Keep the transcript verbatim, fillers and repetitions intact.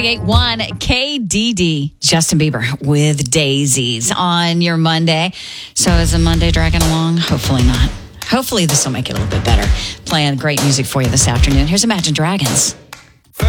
ninety-eight point one K D D. Justin Bieber with Daisies on your Monday. So is the Monday dragging along? Hopefully not. Hopefully this will make it a little bit better. Playing great music for you this afternoon. Here's Imagine Dragons.